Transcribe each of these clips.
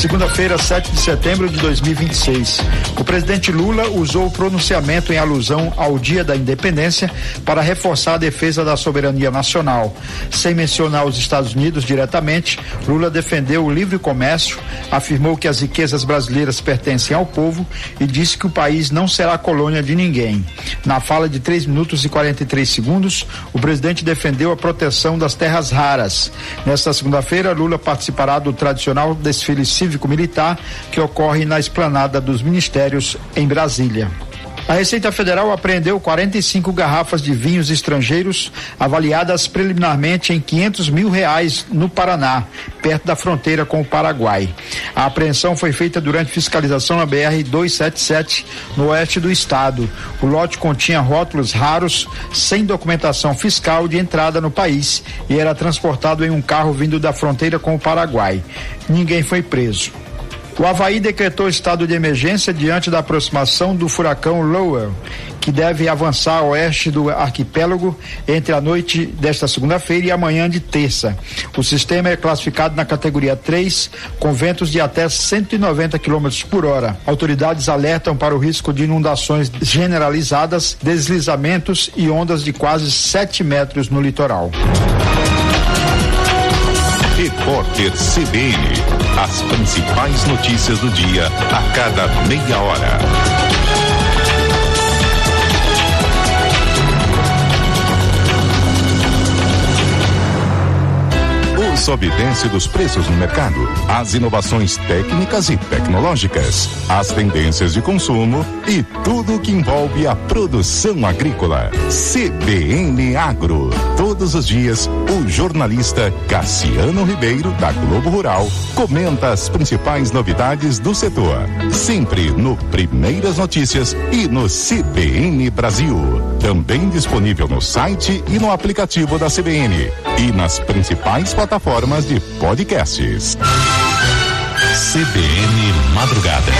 Segunda-feira, 7 de setembro de 2026. O presidente Lula usou o pronunciamento em alusão ao Dia da Independência para reforçar a defesa da soberania nacional. Sem mencionar os Estados Unidos diretamente, Lula defendeu o livre comércio, afirmou que as riquezas brasileiras pertencem ao povo e disse que o país não será colônia de ninguém. Na fala de 3 minutos e 43 segundos, o presidente defendeu a proteção das terras raras. Nesta segunda-feira, Lula participará do tradicional desfile cívico-militar que ocorre na esplanada dos ministérios em Brasília. A Receita Federal apreendeu 45 garrafas de vinhos estrangeiros avaliadas preliminarmente em R$500 mil no Paraná, perto da fronteira com o Paraguai. A apreensão foi feita durante fiscalização na BR-277, no oeste do estado. O lote continha rótulos raros, sem documentação fiscal de entrada no país e era transportado em um carro vindo da fronteira com o Paraguai. Ninguém foi preso. O Avaí decretou estado de emergência diante da aproximação do furacão Lowell, que deve avançar a oeste do arquipélago entre a noite desta segunda-feira e amanhã de terça. O sistema é classificado na categoria 3, com ventos de até 190 km por hora. Autoridades alertam para o risco de inundações generalizadas, deslizamentos e ondas de quase 7 metros no litoral. Repórter CBN. As principais notícias do dia a cada meia hora. O sobe e desce dos preços no mercado, as inovações técnicas e tecnológicas, as tendências de consumo e tudo que envolve a produção agrícola. CBN Agro. Todos os dias, o jornalista Cassiano Ribeiro, da Globo Rural, comenta as principais novidades do setor. Sempre no Primeiras Notícias e no CBN Brasil. Também disponível no site e no aplicativo da CBN. E nas principais plataformas de podcasts. CBN Madrugada.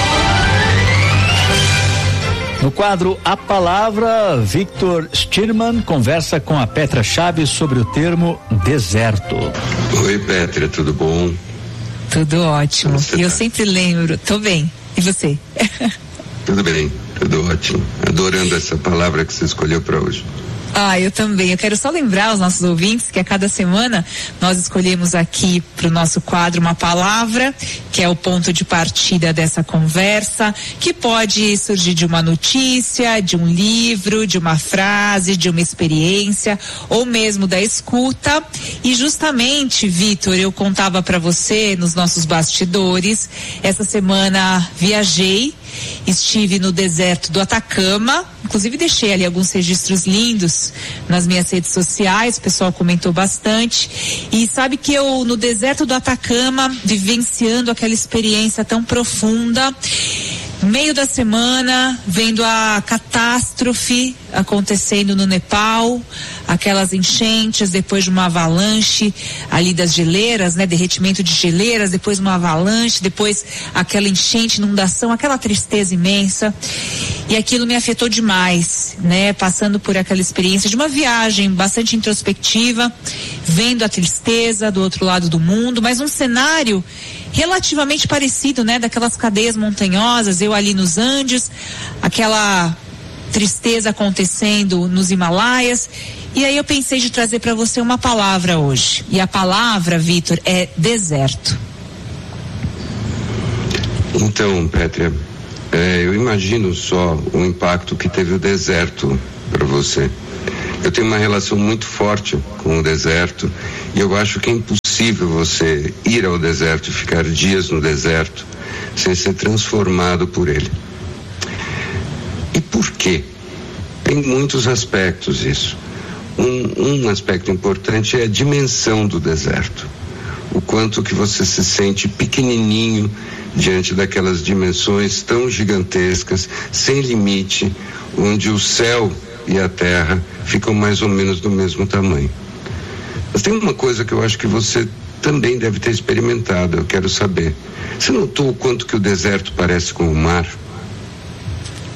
No quadro A Palavra, Victor Stirman conversa com a Petra Chaves sobre o termo deserto. Oi, Petra, tudo bom? Tudo ótimo. Eu sempre lembro. Tô bem. E você? Tudo bem, tudo ótimo. Adorando essa palavra que você escolheu para hoje. Eu também. Eu quero só lembrar aos nossos ouvintes que a cada semana nós escolhemos aqui para o nosso quadro uma palavra, que é o ponto de partida dessa conversa, que pode surgir de uma notícia, de um livro, de uma frase, de uma experiência, ou mesmo da escuta. E justamente, Vitor, eu contava para você nos nossos bastidores, essa semana viajei, estive no deserto do Atacama, inclusive deixei ali alguns registros lindos nas minhas redes sociais, o pessoal comentou bastante, e sabe que eu no deserto do Atacama, vivenciando aquela experiência tão profunda, meio da semana, vendo a catástrofe acontecendo no Nepal, aquelas enchentes, depois de uma avalanche ali das geleiras, né? Derretimento de geleiras, depois uma avalanche, depois aquela enchente, inundação, aquela tristeza imensa. E aquilo me afetou demais, né? Passando por aquela experiência de uma viagem bastante introspectiva, vendo a tristeza do outro lado do mundo, mas um cenário relativamente parecido, né? Daquelas cadeias montanhosas, eu ali nos Andes, aquela tristeza acontecendo nos Himalaias. E aí eu pensei de trazer para você uma palavra hoje. E a palavra, Vitor, é deserto. Então, Petra, eu imagino só o impacto que teve o deserto para você. Eu tenho uma relação muito forte com o deserto e eu acho que é impossível você ir ao deserto e ficar dias no deserto sem ser transformado por ele. E por quê? Tem muitos aspectos isso. Um aspecto importante é a dimensão do deserto. O quanto que você se sente pequenininho diante daquelas dimensões tão gigantescas, sem limite, onde o céu e a terra ficam mais ou menos do mesmo tamanho. Mas tem uma coisa que eu acho que você também deve ter experimentado, eu quero saber. Você notou o quanto que o deserto parece com o mar?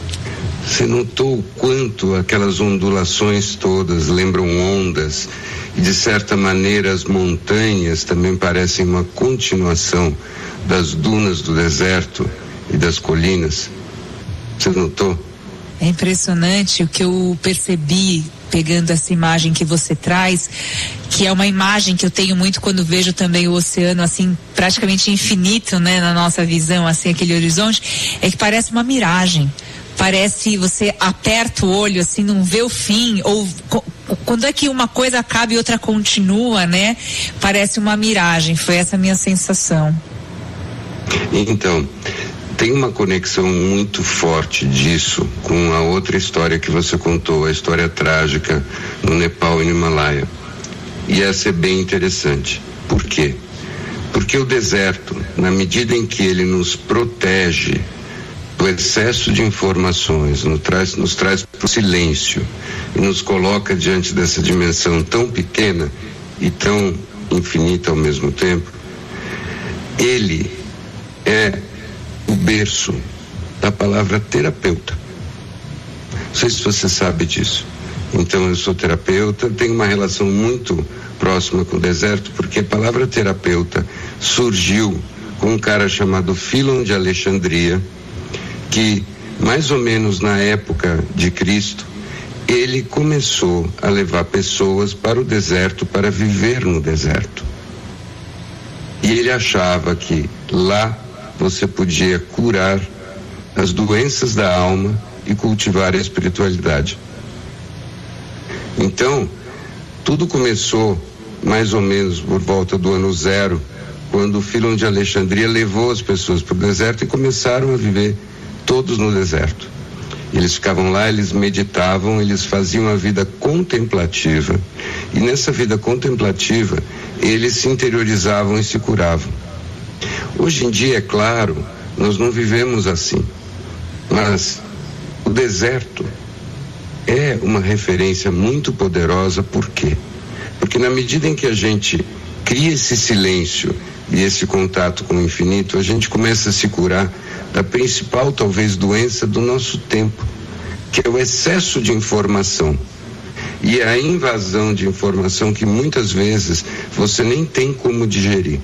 Você notou o quanto aquelas ondulações todas lembram ondas E de certa maneira as montanhas também parecem uma continuação das dunas do deserto e das colinas. Você notou? É impressionante o que eu percebi pegando essa imagem que você traz, que é uma imagem que eu tenho muito quando vejo também o oceano assim praticamente infinito, né, na nossa visão, assim, aquele horizonte, é que parece uma miragem. Parece, você aperta o olho assim, não vê o fim, ou quando é que uma coisa acaba e outra continua, né? Parece uma miragem. Foi essa a minha sensação. Então, tem uma conexão muito forte disso com a outra história que você contou, a história trágica no Nepal e no Himalaia. E essa é bem interessante. Por quê? Porque o deserto, na medida em que ele nos protege do excesso de informações, nos traz para o silêncio e nos coloca diante dessa dimensão tão pequena e tão infinita ao mesmo tempo, ele é o berço da palavra terapeuta. Não sei se você sabe disso. Então, eu sou terapeuta, tenho uma relação muito próxima com o deserto, porque a palavra terapeuta surgiu com um cara chamado Philon de Alexandria, que mais ou menos na época de Cristo, ele começou a levar pessoas para o deserto para viver no deserto. E ele achava que lá você podia curar as doenças da alma e cultivar a espiritualidade. Então, tudo começou mais ou menos por volta do ano 0, quando o Philon de Alexandria levou as pessoas para o deserto e começaram a viver todos no deserto. Eles ficavam lá, eles meditavam, eles faziam a vida contemplativa, e nessa vida contemplativa eles se interiorizavam e se curavam. Hoje em dia, é claro, nós não vivemos assim, mas o deserto é uma referência muito poderosa. Por quê? Porque na medida em que a gente cria esse silêncio e esse contato com o infinito, a gente começa a se curar da principal, talvez, doença do nosso tempo, que é o excesso de informação e a invasão de informação que muitas vezes você nem tem como digerir.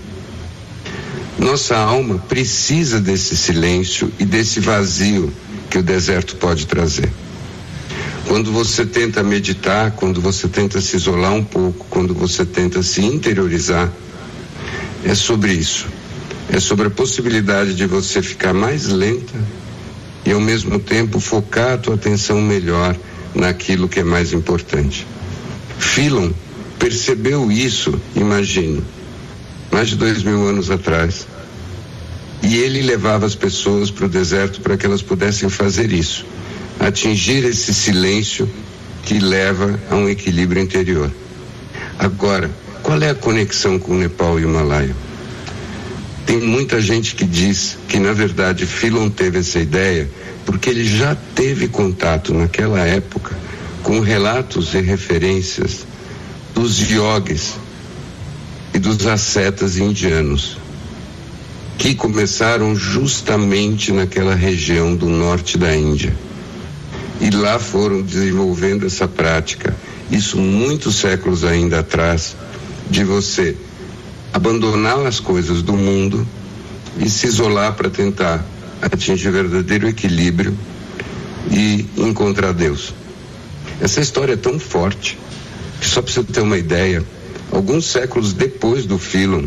Nossa alma precisa desse silêncio e desse vazio que o deserto pode trazer. Quando você tenta meditar, quando você tenta se isolar um pouco, quando você tenta se interiorizar, é sobre isso. É sobre a possibilidade de você ficar mais lenta e ao mesmo tempo focar a tua atenção melhor naquilo que é mais importante. Philon percebeu isso, imagino, mais de 2000 anos atrás. E ele levava as pessoas para o deserto para que elas pudessem fazer isso, atingir esse silêncio que leva a um equilíbrio interior. Agora, qual é a conexão com o Nepal e o Himalaia? Tem muita gente que diz que, na verdade, Philon teve essa ideia porque ele já teve contato naquela época com relatos e referências dos yogis e dos ascetas indianos, que começaram justamente naquela região do norte da Índia. E lá foram desenvolvendo essa prática, isso muitos séculos ainda atrás, de você abandonar as coisas do mundo e se isolar para tentar atingir o verdadeiro equilíbrio e encontrar Deus. Essa história é tão forte que, só para você ter uma ideia, alguns séculos depois do Philon,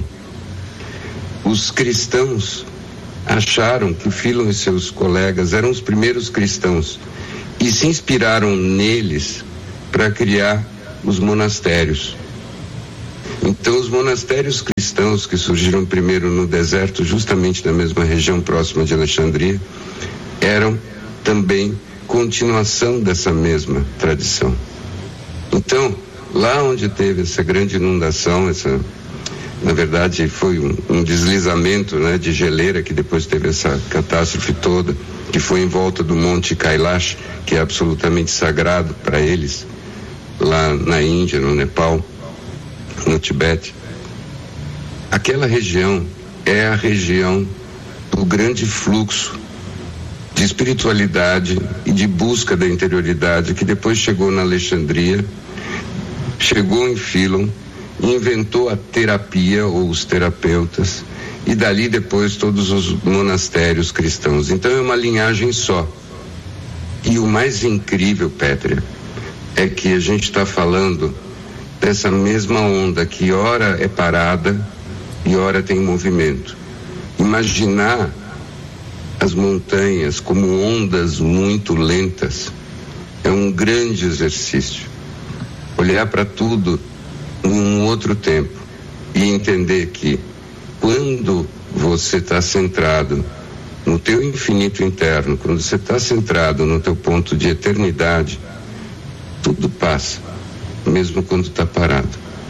os cristãos acharam que Philon e seus colegas eram os primeiros cristãos e se inspiraram neles para criar os monastérios. Então, os monastérios cristãos que surgiram primeiro no deserto, justamente na mesma região próxima de Alexandria, eram também continuação dessa mesma tradição. Então, lá onde teve essa grande inundação, na verdade foi um deslizamento, né, de geleira, que depois teve essa catástrofe toda, que foi em volta do Monte Kailash, que é absolutamente sagrado para eles, lá na Índia, no Nepal, no Tibete. Aquela região é a região do grande fluxo de espiritualidade e de busca da interioridade, que depois chegou na Alexandria, chegou em Philon, inventou a terapia ou os terapeutas, e dali depois todos os monastérios cristãos. Então é uma linhagem só. E o mais incrível, Pétria, é que a gente está falando dessa mesma onda que ora é parada e ora tem movimento. Imaginar as montanhas como ondas muito lentas é um grande exercício. Olhar para tudo num outro tempo e entender que quando você está centrado no teu infinito interno, quando você está centrado no teu ponto de eternidade, tudo passa, mesmo quando está parado.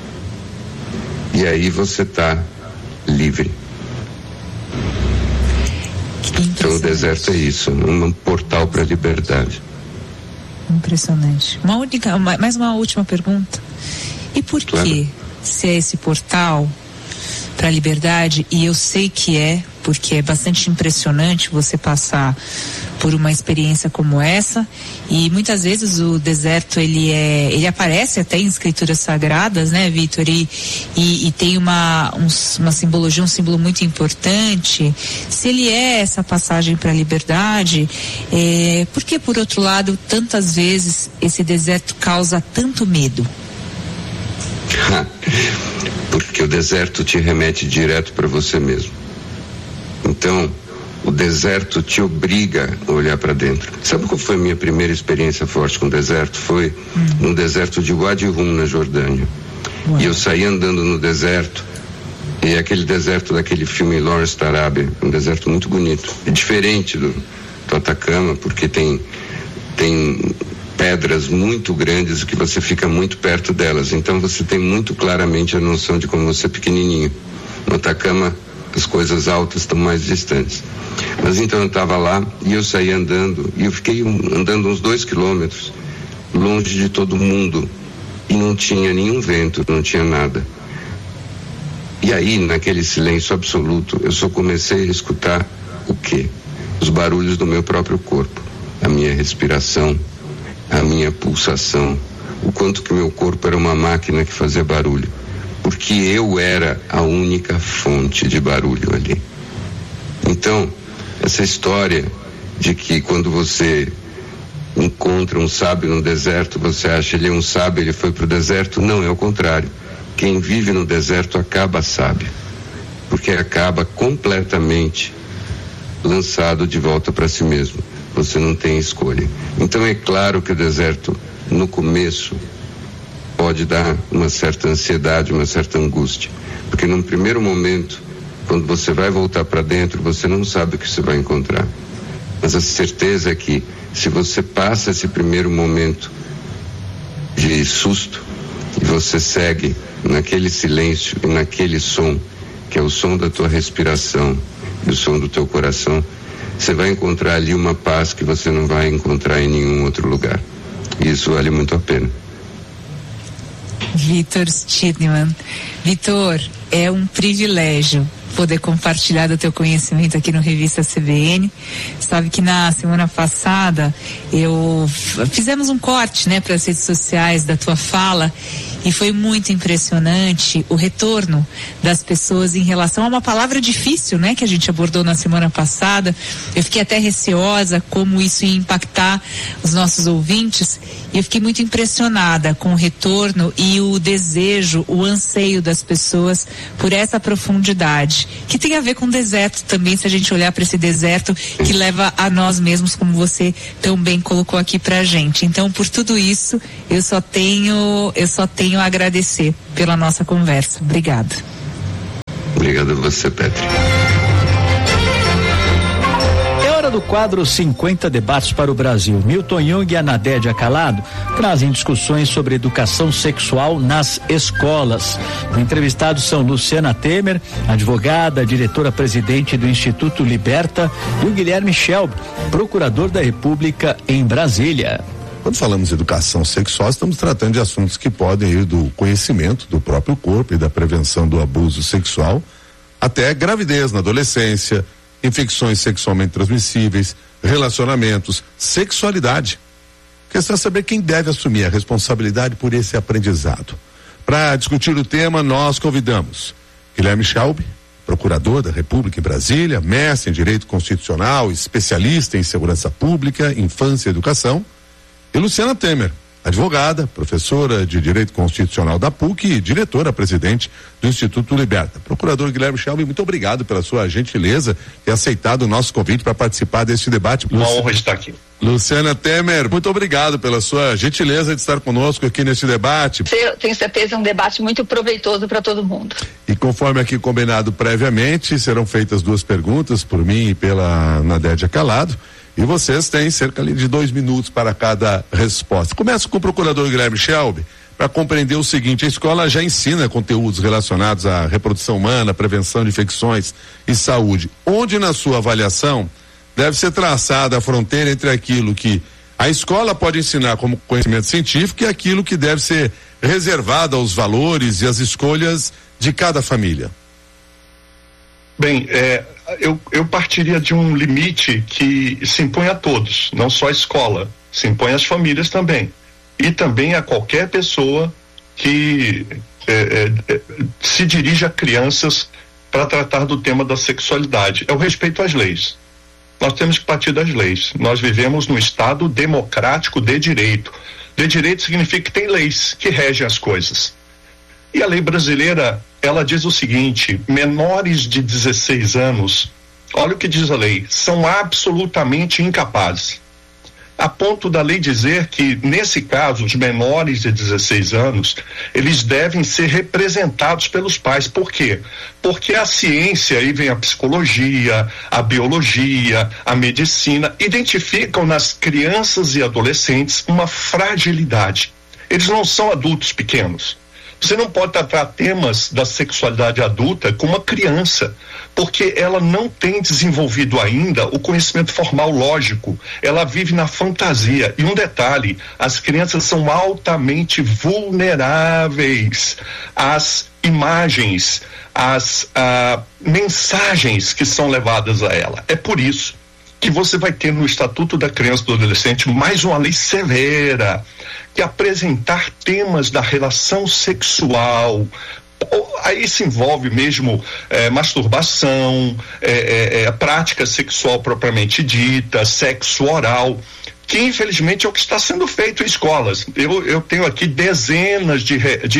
E aí você está livre. Então o deserto é isso, um portal para a liberdade. Impressionante. Mais uma última pergunta. E por que, se é esse portal para a liberdade, e eu sei que é, porque é bastante impressionante você passar por uma experiência como essa, e muitas vezes o deserto ele aparece até em escrituras sagradas, né, Vitor, e tem uma simbologia, um símbolo muito importante. Se ele é essa passagem para a liberdade, por que, por outro lado, tantas vezes esse deserto causa tanto medo? Porque o deserto te remete direto para você mesmo. Então, o deserto te obriga a olhar para dentro. Sabe qual foi a minha primeira experiência forte com o deserto? Foi no deserto de Wadi Rum, na Jordânia. E eu saí andando no deserto, e é aquele deserto daquele filme Lawrence da Arábia, um deserto muito bonito. É diferente do Atacama, porque tem pedras muito grandes que você fica muito perto delas, então você tem muito claramente a noção de como você é pequenininho. No Atacama as coisas altas estão mais distantes. Mas então eu estava lá e eu saí andando, e eu fiquei andando uns 2 quilômetros longe de todo mundo, e não tinha nenhum vento, não tinha nada. E aí, naquele silêncio absoluto, eu só comecei a escutar o quê? Os barulhos do meu próprio corpo, a minha respiração, a minha pulsação, o quanto que meu corpo era uma máquina que fazia barulho, porque eu era a única fonte de barulho ali. Então, essa história de que quando você encontra um sábio no deserto, você acha ele é um sábio, ele foi para o deserto, não, é o contrário. Quem vive no deserto acaba sábio, porque acaba completamente lançado de volta para si mesmo. Você não tem escolha. Então é claro que o deserto, no começo, pode dar uma certa ansiedade, uma certa angústia, porque num primeiro momento, quando você vai voltar para dentro, você não sabe o que você vai encontrar. Mas a certeza é que se você passa esse primeiro momento de susto e você segue naquele silêncio e naquele som, que é o som da tua respiração e o som do teu coração, você vai encontrar ali uma paz que você não vai encontrar em nenhum outro lugar. E isso vale muito a pena. Vitor Stirnemann. Vitor, é um privilégio poder compartilhar do teu conhecimento aqui no Revista CBN. Sabe que na semana passada fizemos um corte, né, para as redes sociais da tua fala, e foi muito impressionante o retorno das pessoas em relação a uma palavra difícil, né, que a gente abordou na semana passada. Eu fiquei até receosa como isso ia impactar os nossos ouvintes, e eu fiquei muito impressionada com o retorno e o desejo, o anseio das pessoas por essa profundidade, que tem a ver com o deserto também, se a gente olhar para esse deserto que leva a nós mesmos, como você tão bem colocou aqui pra gente. Então, por tudo isso, eu só tenho a agradecer pela nossa conversa. Obrigada. Obrigado a você, Petri. Do quadro 50 Debates para o Brasil. Milton Jung e Anadédia Calado trazem discussões sobre educação sexual nas escolas. Os entrevistados são Luciana Temer, advogada, diretora-presidente do Instituto Liberta, e o Guilherme Shelby, procurador da República em Brasília. Quando falamos de educação sexual, estamos tratando de assuntos que podem ir do conhecimento do próprio corpo e da prevenção do abuso sexual até gravidez na adolescência, infecções sexualmente transmissíveis, relacionamentos, sexualidade. questão é saber quem deve assumir a responsabilidade por esse aprendizado. Para discutir o tema, nós convidamos Guilherme Schaub, procurador da República em Brasília, mestre em Direito Constitucional, especialista em Segurança Pública, Infância e Educação, e Luciana Temer, advogada, professora de Direito Constitucional da PUC e diretora-presidente do Instituto Liberta. Procurador Guilherme Schaub, muito obrigado pela sua gentileza ter aceitado o nosso convite para participar deste debate. Uma honra estar aqui. Luciana Temer, muito obrigado pela sua gentileza de estar conosco aqui neste debate. Eu tenho certeza, é um debate muito proveitoso para todo mundo. E conforme aqui combinado previamente, serão feitas 2 perguntas por mim e pela Nadédia Calado. E vocês têm cerca de 2 minutos para cada resposta. Começo com o procurador Guilherme Schaub, para compreender o seguinte: a escola já ensina conteúdos relacionados à reprodução humana, prevenção de infecções e saúde. Onde, na sua avaliação, deve ser traçada a fronteira entre aquilo que a escola pode ensinar como conhecimento científico e aquilo que deve ser reservado aos valores e às escolhas de cada família? Bem, eu partiria de um limite que se impõe a todos, não só a escola, se impõe às famílias também, e também a qualquer pessoa que se dirige a crianças para tratar do tema da sexualidade. É o respeito às leis. Nós temos que partir das leis. Nós vivemos num Estado democrático de direito. De direito significa que tem leis que regem as coisas. E a lei brasileira, ela diz o seguinte: menores de 16 anos, olha o que diz a lei, são absolutamente incapazes. A ponto da lei dizer que, nesse caso, os menores de 16 anos, eles devem ser representados pelos pais. Por quê? Porque a ciência, aí vem a psicologia, a biologia, a medicina, identificam nas crianças e adolescentes uma fragilidade. Eles não são adultos pequenos. Você não pode tratar temas da sexualidade adulta com uma criança, porque ela não tem desenvolvido ainda o conhecimento formal lógico. Ela vive na fantasia. E um detalhe: as crianças são altamente vulneráveis às imagens, às mensagens que são levadas a ela. É por isso que você vai ter no Estatuto da Criança e do Adolescente mais uma lei severa, que apresentar temas da relação sexual, aí se envolve mesmo masturbação, prática sexual propriamente dita, sexo oral, que infelizmente é o que está sendo feito em escolas. Eu tenho aqui dezenas de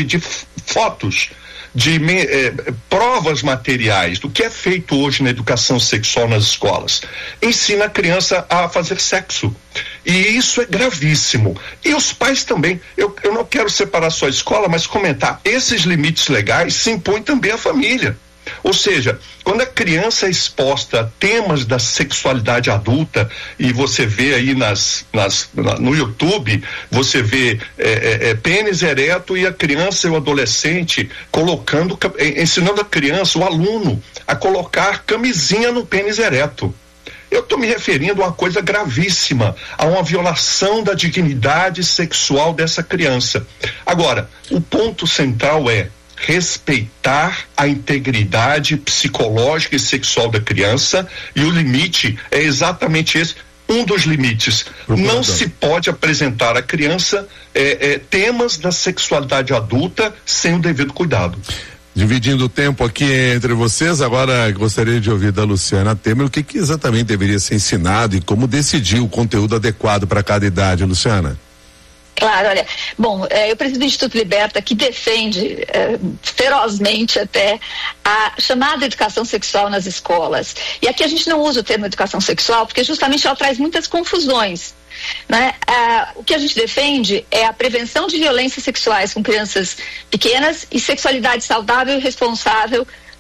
fotos, de provas materiais do que é feito hoje na educação sexual nas escolas. Ensina a criança a fazer sexo. E isso é gravíssimo. E os pais também. Eu não quero separar só a escola, mas comentar: esses limites legais se impõem também à família. Ou seja, quando a criança é exposta a temas da sexualidade adulta, e você vê aí no YouTube, você vê pênis ereto e a criança e o adolescente ensinando a criança, o aluno, a colocar camisinha no pênis ereto. Eu estou me referindo a uma coisa gravíssima, a uma violação da dignidade sexual dessa criança. Agora, o ponto central é respeitar a integridade psicológica e sexual da criança, e o limite é exatamente esse. Um dos limites: não se pode apresentar à criança temas da sexualidade adulta sem o devido cuidado. Dividindo o tempo aqui entre vocês, agora gostaria de ouvir da Luciana Temer o que exatamente deveria ser ensinado e como decidir o conteúdo adequado para cada idade, Luciana. Claro, olha, bom, eu presido do Instituto Liberta, que defende ferozmente até a chamada educação sexual nas escolas. E aqui a gente não usa o termo educação sexual porque justamente ela traz muitas confusões, né? O que a gente defende é a prevenção de violências sexuais com crianças pequenas e sexualidade saudável e responsável